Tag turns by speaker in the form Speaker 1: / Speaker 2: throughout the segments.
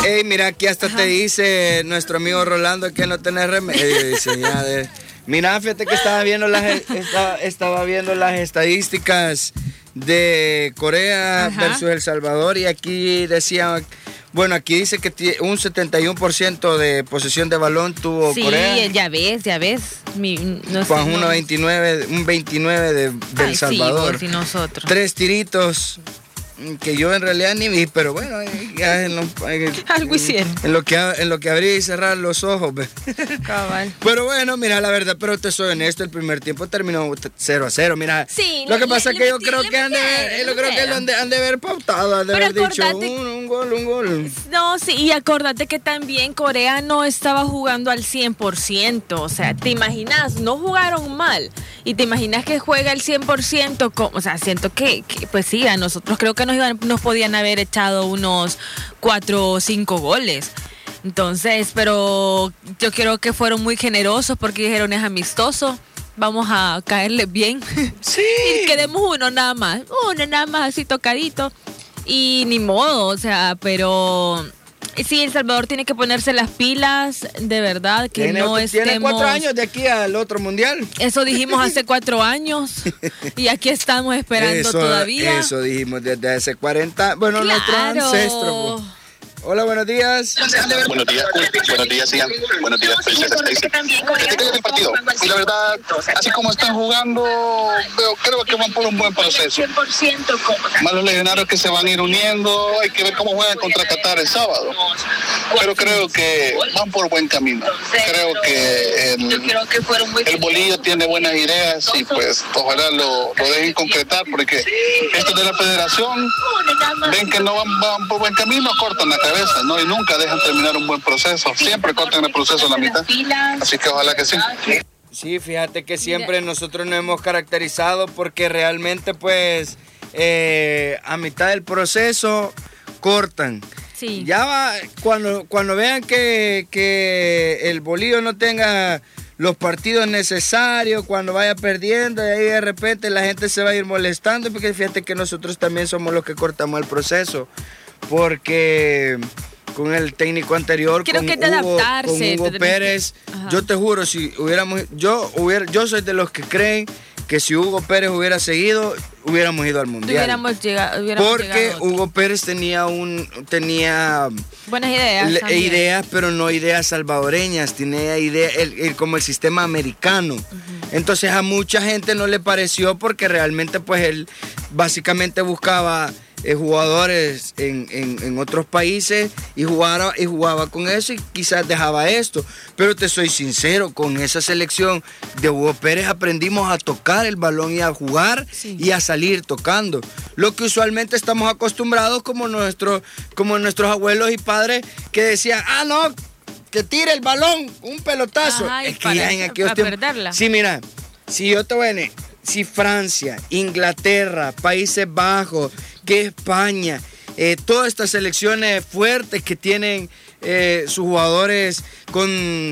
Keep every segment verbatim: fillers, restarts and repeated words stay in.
Speaker 1: Ey, mira, aquí hasta Ajá. te dice nuestro amigo Rolando que no tenés remedio. Dice, ya de... Mira, fíjate que estaba viendo las, estaba, estaba viendo las estadísticas de Corea Ajá. versus El Salvador y aquí decía... Bueno, aquí dice que un setenta y uno por ciento de posesión de balón tuvo
Speaker 2: sí,
Speaker 1: Corea.
Speaker 2: Sí, ya ves, ya ves. Mi, no
Speaker 1: Con
Speaker 2: sé,
Speaker 1: uno veintinueve, un veintinueve de, de El Salvador.
Speaker 2: Sí, nosotros.
Speaker 1: Tres tiritos que yo en realidad ni vi, pero bueno, ya en lo, en,
Speaker 2: algo hicieron.
Speaker 1: En lo que en lo que abrí y cerrar los ojos, ¿ve?
Speaker 2: Cabal.
Speaker 1: Pero bueno, mira, la verdad, pero te soy honesto, el primer tiempo terminó cero a cero, mira.
Speaker 2: Sí,
Speaker 1: lo que
Speaker 2: le,
Speaker 1: pasa
Speaker 2: le,
Speaker 1: es que yo
Speaker 2: le,
Speaker 1: creo
Speaker 2: le
Speaker 1: que han de ver, yo creo que lo han de, han de haber pautado, han de pero haber dicho un, un gol, un gol.
Speaker 2: No, sí, y acordate que también Corea no estaba jugando al cien por ciento, o sea, te imaginas, no jugaron mal, y te imaginas que juega al cien por ciento, o sea, siento que, que pues sí, a nosotros creo que nos, iban, nos podían haber echado unos cuatro o cinco goles. Entonces, pero yo creo que fueron muy generosos porque dijeron es amistoso, vamos a caerles bien.
Speaker 1: Sí.
Speaker 2: Y quedemos uno nada más, uno nada más así tocadito. Y ni modo, o sea, pero sí, El Salvador tiene que ponerse las pilas, de verdad, que
Speaker 1: tiene,
Speaker 2: no
Speaker 1: estemos... Tiene cuatro años de aquí al otro mundial.
Speaker 2: Eso dijimos hace cuatro años y aquí estamos esperando
Speaker 1: eso,
Speaker 2: todavía.
Speaker 1: Eso dijimos desde hace cuarenta, bueno, claro. Nuestro ancestro. Pues. Hola, buenos días.
Speaker 3: Buenos días, buenos días, Ian. Buenos días, Princesa Stacy. ¿Qué te el partido? Y la verdad, así como están jugando, veo, creo que van por un buen proceso. Más los legionarios que se van a ir uniendo, hay que ver cómo juegan contra Qatar el sábado. Pero creo que van por buen camino. Creo que el, el Bolillo tiene buenas ideas y pues ojalá lo, lo dejen concretar porque estos de la federación ven que no van, van por buen camino, cortan la cabeza. ¿No? Y nunca dejan terminar un buen proceso. Siempre cortan el proceso a la mitad. Así que ojalá que sí.
Speaker 1: Sí, fíjate que siempre nosotros nos hemos caracterizado porque realmente pues eh, a mitad del proceso cortan.
Speaker 2: Sí.
Speaker 1: Ya va, cuando, cuando vean que, que el Bolillo no tenga los partidos necesarios, cuando vaya perdiendo y ahí de repente la gente se va a ir molestando porque fíjate que nosotros también somos los que cortamos el proceso. Porque con el técnico anterior,
Speaker 2: Creo
Speaker 1: con,
Speaker 2: que
Speaker 1: Hugo,
Speaker 2: adaptarse,
Speaker 1: con Hugo Pérez,
Speaker 2: Ajá.
Speaker 1: yo te juro, si hubiéramos, yo hubiera, yo soy de los que creen que si Hugo Pérez hubiera seguido, hubiéramos ido al mundial.
Speaker 2: Hubiéramos llegado, hubiéramos
Speaker 1: porque
Speaker 2: llegado
Speaker 1: Hugo Pérez tenía un, tenía
Speaker 2: buenas ideas,
Speaker 1: le, ideas, pero no ideas salvadoreñas, tenía ideas el, el, como el sistema americano. Uh-huh. Entonces a mucha gente no le pareció porque realmente pues él básicamente buscaba Eh, jugadores en, en, en otros países y jugaba, y jugaba con eso y quizás dejaba esto. Pero te soy sincero, con esa selección de Hugo Pérez aprendimos a tocar el balón y a jugar sí. y a salir tocando. Lo que usualmente estamos acostumbrados como, nuestro, como nuestros abuelos y padres que decían, ah, no, que tire el balón, un pelotazo.
Speaker 2: Ajá,
Speaker 1: es que ya en aquellos tiempos...
Speaker 2: perderla.
Speaker 1: Sí, mira, si yo te voy a decir, si Francia, Inglaterra, Países Bajos, que España, eh, todas estas selecciones fuertes que tienen eh, sus jugadores con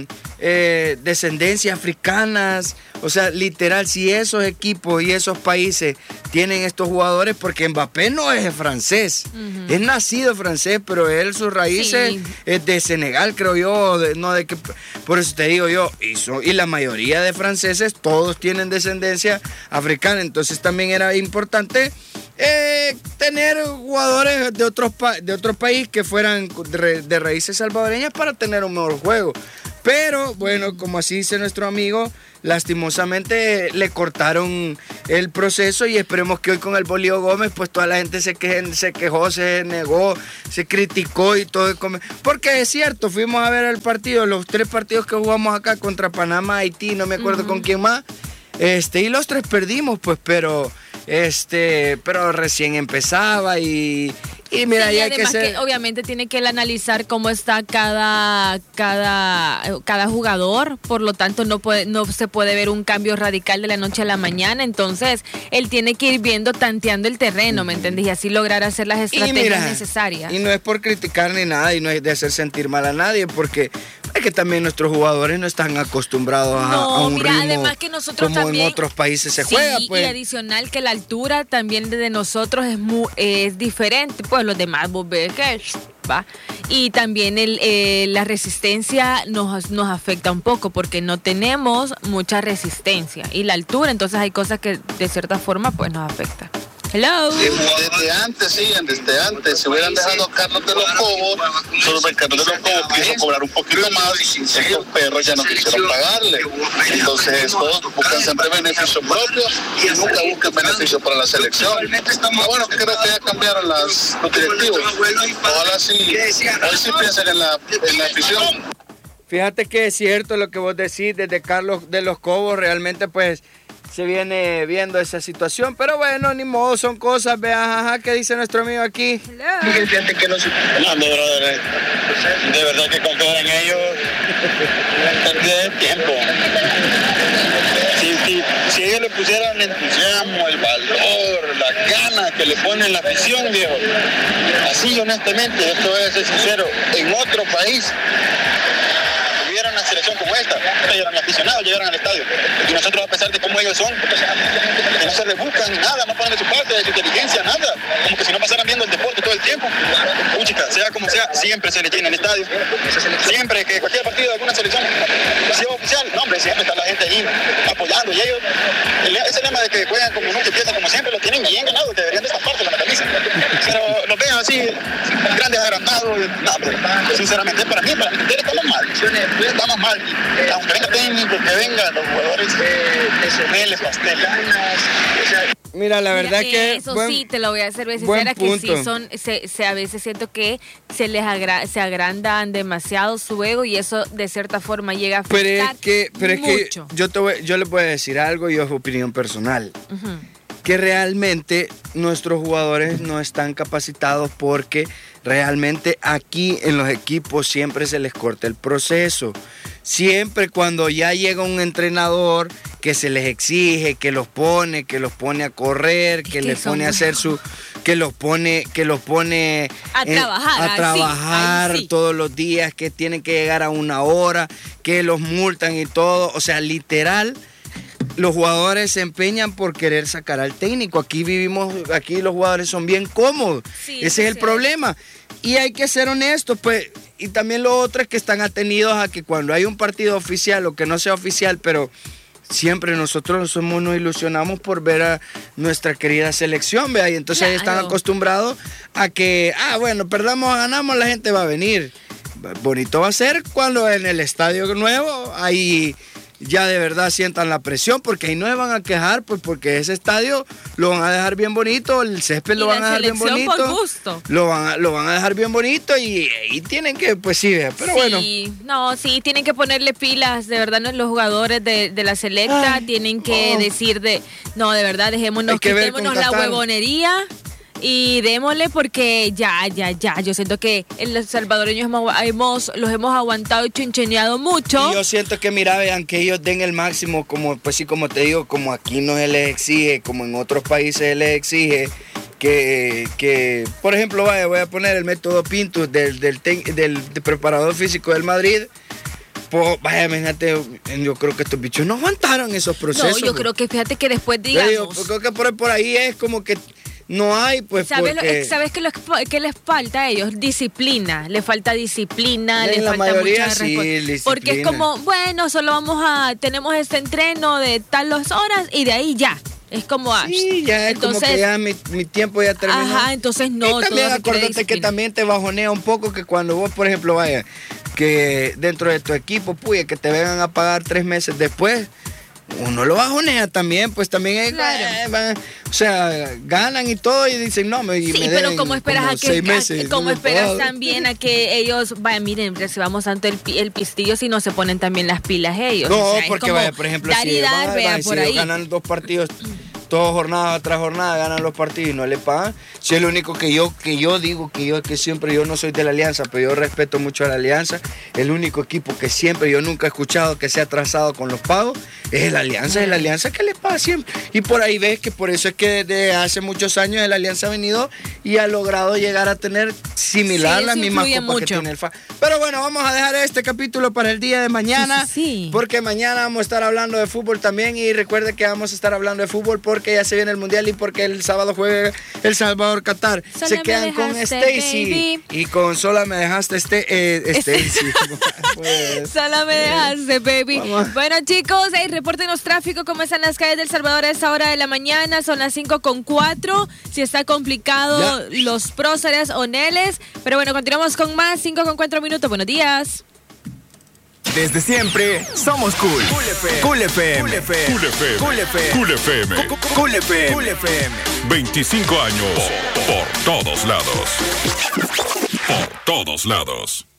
Speaker 1: eh, descendencias africanas, o sea, literal, si esos equipos y esos países tienen estos jugadores, porque Mbappé no es francés, uh-huh. es nacido francés, pero él sus raíces sí. es de Senegal, creo yo, de, no de que, por eso te digo yo, y, so, y la mayoría de franceses, todos tienen descendencia africana, entonces también era importante Eh, tener jugadores de otros, pa- de otros países que fueran de, de raíces salvadoreñas para tener un mejor juego. Pero bueno, como así dice nuestro amigo, lastimosamente le cortaron el proceso y esperemos que hoy con el Bolillo Gómez pues toda la gente se, que, se quejó, se negó, se criticó y todo. Porque es cierto, fuimos a ver el partido, los tres partidos que jugamos acá contra Panamá, Haití, no me acuerdo uh-huh. con quién más, este, y los tres perdimos pues, pero... Este, pero recién empezaba y, y mira,
Speaker 2: sí,
Speaker 1: ya hay que ser...
Speaker 2: que obviamente tiene que él analizar cómo está cada, cada, cada jugador, por lo tanto no puede, no se puede ver un cambio radical de la noche a la mañana, entonces él tiene que ir viendo, tanteando el terreno, ¿me entendés? Y así lograr hacer las estrategias
Speaker 1: y mira,
Speaker 2: necesarias.
Speaker 1: Y no es por criticar ni nada, y no es de hacer sentir mal a nadie, porque es que también nuestros jugadores no están acostumbrados a,
Speaker 2: no,
Speaker 1: a un
Speaker 2: mira,
Speaker 1: ritmo
Speaker 2: además que nosotros
Speaker 1: como
Speaker 2: también,
Speaker 1: en otros países se
Speaker 2: sí,
Speaker 1: juega, pues.
Speaker 2: Y adicional que la altura también de nosotros es muy, es diferente, pues los demás vos ves que ¿va? Y también el, eh, la resistencia nos, nos afecta un poco porque no tenemos mucha resistencia y la altura, entonces hay cosas que de cierta forma pues nos afecta. Hello.
Speaker 3: Desde antes, sí, desde antes, si hubieran dejado a Carlos de los Cobos, solo que Carlos de los Cobos quiso cobrar un poquito más, y los perros ya no quisieron pagarle. Entonces, todos buscan siempre beneficio propio y nunca buscan beneficio para la selección. Pero bueno, creo que ya cambiaron las, los directivos. Ojalá sí, hoy sí piensen en la, en la afición.
Speaker 1: Fíjate que es cierto lo que vos decís, desde Carlos de los Cobos, realmente pues se viene viendo esa situación, pero bueno, ni modo, son cosas, veas, ajá, ¿qué dice nuestro amigo aquí?
Speaker 3: No, de, brother, de verdad que confiar en ellos pérdida de tiempo. Si, si, si ellos le pusieran el entusiasmo, el valor, las ganas que le ponen la afición, viejo, así honestamente, esto voy a ser sincero, en otro país tuvieran una selección como esta, llegaron aficionados, llegaron al estadio. Y nosotros, a pesar de cómo ellos son, que no se rebuscan nada, no ponen de su parte, de su inteligencia, nada. Como que si no pasaran viendo el deporte todo el tiempo. Puchica, sea como sea, siempre se le llena el estadio. Siempre que cualquier partido de alguna selección sea oficial, no hombre, siempre está la gente ahí apoyando. Y ellos, el, ese lema de que juegan como nunca, empiezan como siempre, lo tienen bien ganado, que deberían de esta parte de la camisa. Pero los ven así, grandes agrandados, no, pero, sinceramente, para mí, para mí, estamos mal. Estamos mal. Aunque venga técnico, que vengan los jugadores de les pasteles.
Speaker 1: Mira, la verdad
Speaker 2: Mira,
Speaker 1: que...
Speaker 2: Eso
Speaker 1: buen,
Speaker 2: sí, te lo voy a hacer sincera, que sí son, se, se, a veces siento que se les agra, se agrandan demasiado su ego y eso de cierta forma llega a afectar
Speaker 1: pero es que, pero
Speaker 2: mucho.
Speaker 1: es que yo, te voy, yo les voy a decir algo y es opinión personal. Uh-huh. Que realmente nuestros jugadores no están capacitados porque realmente aquí en los equipos siempre se les corta el proceso. Siempre cuando ya llega un entrenador que se les exige, que los pone, que los pone a correr, que, que les pone a hacer su, que los pone, que los pone
Speaker 2: a
Speaker 1: en,
Speaker 2: trabajar,
Speaker 1: a trabajar
Speaker 2: sí, sí.
Speaker 1: todos los días, que tienen que llegar a una hora, que los multan y todo, o sea, literal. Los jugadores se empeñan por querer sacar al técnico. Aquí vivimos, aquí los jugadores son bien cómodos. Sí, Ese sí, es el sí. problema. Y hay que ser honestos, pues. Y también lo otro es que están atenidos a que cuando hay un partido oficial o que no sea oficial, pero siempre nosotros somos, nos ilusionamos por ver a nuestra querida selección, ¿vea? Y entonces claro. están acostumbrados a que, ah, bueno, perdamos o ganamos, la gente va a venir. Bonito va a ser cuando en el estadio nuevo hay... ya de verdad sientan la presión, porque ahí no se van a quejar, pues porque ese estadio lo van a dejar bien bonito, el césped lo van a dejar bien bonito.
Speaker 2: Por gusto.
Speaker 1: Lo van a, lo van a dejar bien bonito y, y tienen que, pues sí, pero
Speaker 2: sí,
Speaker 1: bueno.
Speaker 2: No, sí, tienen que ponerle pilas, de verdad, los jugadores de, de la selecta Ay, tienen que oh. decir de, no, de verdad, dejémonos, quitémonos la huevonería. Y démosle porque ya, ya, ya, yo siento que los salvadoreños hemos, hemos, los hemos aguantado y chincheneado mucho.
Speaker 1: Y yo siento que, mira, vean, que ellos den el máximo, como pues sí, como te digo, como aquí no se les exige, como en otros países se les exige, que, que por ejemplo, vaya, voy a poner el método Pinto del, del, del, del, del preparador físico del Madrid. Pues, vaya, imagínate, yo creo que estos bichos no aguantaron esos procesos.
Speaker 2: No, yo
Speaker 1: pues.
Speaker 2: creo que fíjate que después digamos...
Speaker 1: Yo digo, creo que por, por ahí es como que... No hay, pues,
Speaker 2: ¿Sabes,
Speaker 1: porque...
Speaker 2: lo, ¿sabes qué, lo, qué les falta a ellos? Disciplina. Les falta disciplina, les
Speaker 1: la
Speaker 2: falta
Speaker 1: mayoría,
Speaker 2: mucha
Speaker 1: sí,
Speaker 2: responsabilidad. Porque es como, bueno, solo vamos a... Tenemos este entreno de tal horas y de ahí ya. Es como...
Speaker 1: Sí, ya es entonces, como que ya mi, mi tiempo ya terminó.
Speaker 2: Ajá, entonces no.
Speaker 1: Y también acordate que también te bajonea un poco que cuando vos, por ejemplo, vaya, que dentro de tu equipo, puya, que te vengan a pagar tres meses después... Uno lo bajonea también, pues también es,
Speaker 2: claro.
Speaker 1: eh, o sea, ganan y todo y dicen no, me,
Speaker 2: sí,
Speaker 1: me
Speaker 2: pero como esperas a que,
Speaker 1: meses,
Speaker 2: a, como
Speaker 1: no
Speaker 2: esperas también a que ellos, vaya, miren, recibamos tanto el, el pistillo si no se ponen también las pilas ellos.
Speaker 1: No,
Speaker 2: o sea,
Speaker 1: porque vaya, por ejemplo,
Speaker 2: dar
Speaker 1: si,
Speaker 2: y dar,
Speaker 1: va,
Speaker 2: vea,
Speaker 1: va,
Speaker 2: por
Speaker 1: si
Speaker 2: ahí.
Speaker 1: ganan dos partidos, todos jornada tras jornada ganan los partidos y no le pagan. Si es lo único que yo, que yo digo, que yo que siempre yo no soy de la Alianza, pero yo respeto mucho a la Alianza. El único equipo que siempre yo nunca he escuchado que se ha atrasado con los pagos es la Alianza, es la Alianza que le paga siempre. Y por ahí ves que por eso es que desde hace muchos años la Alianza ha venido y ha logrado llegar a tener similar
Speaker 2: sí,
Speaker 1: las mismas copas
Speaker 2: mucho.
Speaker 1: que tiene el F A. Pero bueno, vamos a dejar este capítulo para el día de mañana.
Speaker 2: Sí, sí, sí.
Speaker 1: Porque mañana vamos a estar hablando de fútbol también. Y recuerde que vamos a estar hablando de fútbol porque ya se viene el Mundial y porque el sábado juega El Salvador-Qatar. Se quedan con Stacy. Y con Sola me dejaste este, eh, Stacy.
Speaker 2: Pues, Sola me dejaste, baby. Vamos. Bueno, chicos, hey, repórtenos tráfico. ¿Cómo están las calles del Salvador a esta hora de la mañana? Son las cinco con cuatro. Si está complicado, ya. Los próceres o neles. Pero bueno, continuamos con más. cinco con cuatro minutos. Buenos días.
Speaker 4: Desde siempre, somos cool. Cool F M. Cool F M. Cool F M. Cool F M. Cool F M.
Speaker 5: Cool F M.
Speaker 4: Cool F M. Cool F M.
Speaker 5: veinticinco años por, por todos lados. Por todos lados.